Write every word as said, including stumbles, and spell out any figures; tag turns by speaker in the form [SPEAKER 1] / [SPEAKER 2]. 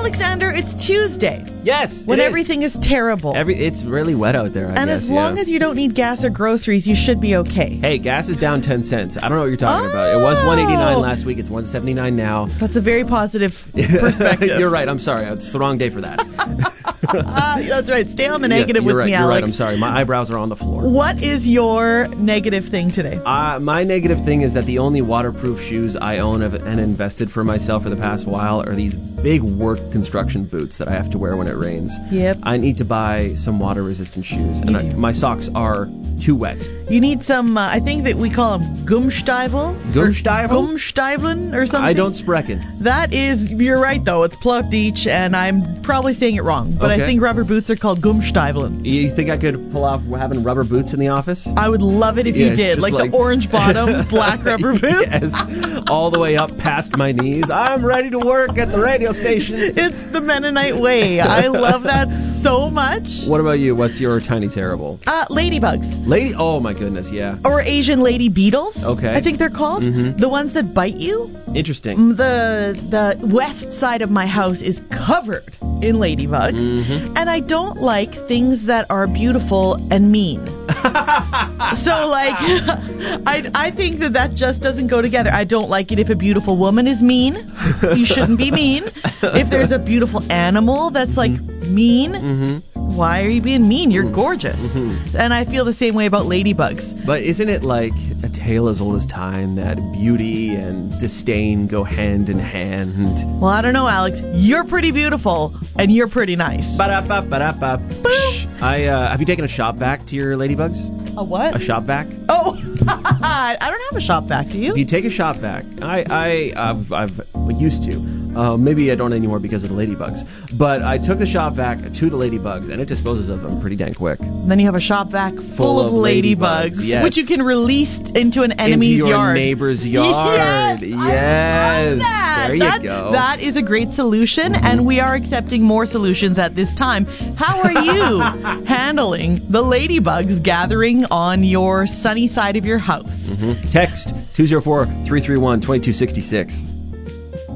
[SPEAKER 1] Alexander, it's Tuesday.
[SPEAKER 2] Yes,
[SPEAKER 1] When
[SPEAKER 2] it is.
[SPEAKER 1] everything is terrible.
[SPEAKER 2] Every it's really wet out there, I
[SPEAKER 1] and
[SPEAKER 2] guess.
[SPEAKER 1] as long
[SPEAKER 2] yeah.
[SPEAKER 1] as you don't need gas or groceries, you should be okay.
[SPEAKER 2] Hey, gas is down ten cents. I don't know what you're talking
[SPEAKER 1] Oh.
[SPEAKER 2] about. It was one eighty-nine last week. It's one seventy-nine now.
[SPEAKER 1] That's a very positive perspective.
[SPEAKER 2] You're right. I'm sorry. It's the wrong day for that.
[SPEAKER 1] Ah, that's right. Stay on the negative
[SPEAKER 2] yeah, you're
[SPEAKER 1] with
[SPEAKER 2] right,
[SPEAKER 1] me,
[SPEAKER 2] you're
[SPEAKER 1] Alex.
[SPEAKER 2] right. I'm sorry. My eyebrows are on the floor.
[SPEAKER 1] What is your negative thing today?
[SPEAKER 2] Uh, my negative thing is that the only waterproof shoes I own have, and invested for myself for the past while are these big work construction boots that I have to wear when it rains.
[SPEAKER 1] Yep.
[SPEAKER 2] I need to buy some water-resistant shoes, and
[SPEAKER 1] You
[SPEAKER 2] I,
[SPEAKER 1] do.
[SPEAKER 2] my socks are too wet.
[SPEAKER 1] You need some, uh, I think that we call them Gumstiefel.
[SPEAKER 2] Gumstiefel?
[SPEAKER 1] Gumstiefeln or something.
[SPEAKER 2] I don't sprechen.
[SPEAKER 1] That is, you're right though, it's Plattdeutsch, and I'm probably saying it wrong, but I
[SPEAKER 2] Okay.
[SPEAKER 1] think rubber boots are called Gumstiefeln.
[SPEAKER 2] You think I could pull off having rubber boots in the office?
[SPEAKER 1] I would love it if
[SPEAKER 2] Yeah,
[SPEAKER 1] you did,
[SPEAKER 2] just
[SPEAKER 1] like,
[SPEAKER 2] like-
[SPEAKER 1] the orange bottom, black rubber boots.
[SPEAKER 2] Yes, all the way up past my knees. I'm ready to work at the radio station.
[SPEAKER 1] It's the Mennonite way. I love that so much.
[SPEAKER 2] What about you? What's your tiny terrible?
[SPEAKER 1] Uh, ladybugs.
[SPEAKER 2] Lady, oh my goodness, yeah.
[SPEAKER 1] Or Asian lady beetles.
[SPEAKER 2] Okay.
[SPEAKER 1] I think they're called.
[SPEAKER 2] Mhm.
[SPEAKER 1] The ones that bite you.
[SPEAKER 2] Interesting.
[SPEAKER 1] The the west side of my house is covered in ladybugs.
[SPEAKER 2] Mhm.
[SPEAKER 1] And I don't like things that are beautiful and mean. So, like, I, I think that that just doesn't go together. I don't like it if a beautiful woman is mean. You shouldn't be mean. If there's a beautiful animal that's, like, mean,
[SPEAKER 2] hmm
[SPEAKER 1] why are you being mean? You're gorgeous.
[SPEAKER 2] Mhm.
[SPEAKER 1] And I feel the same way about ladybugs.
[SPEAKER 2] But isn't it like a tale as old as time that beauty and disdain go hand in hand?
[SPEAKER 1] Well, I don't know, Alex. You're pretty beautiful, and you're pretty nice.
[SPEAKER 2] Ba-da-ba, ba-da-ba. Psh. I uh, have you taken a shop vac to your ladybugs?
[SPEAKER 1] A what?
[SPEAKER 2] A shop vac?
[SPEAKER 1] Oh, I don't have a shop vac, do you?
[SPEAKER 2] If you take a shop vac, I I I've, I've used to. Uh, maybe I don't anymore because of the ladybugs. But I took the shop vac to the ladybugs, and it disposes of them pretty dang quick.
[SPEAKER 1] Then you have a shop vac full,
[SPEAKER 2] Full
[SPEAKER 1] of,
[SPEAKER 2] of
[SPEAKER 1] ladybugs,
[SPEAKER 2] ladybugs, yes.
[SPEAKER 1] which you can release into an enemy's
[SPEAKER 2] Into your
[SPEAKER 1] yard.
[SPEAKER 2] neighbor's yard.
[SPEAKER 1] Yes, I
[SPEAKER 2] Yes.
[SPEAKER 1] love that.
[SPEAKER 2] There you
[SPEAKER 1] That-
[SPEAKER 2] go.
[SPEAKER 1] That is a great solution, and we are accepting more solutions at this time. How are you handling the ladybugs gathering on your sunny side of your house?
[SPEAKER 2] Mhm. Text two zero four, three three one, two two six six.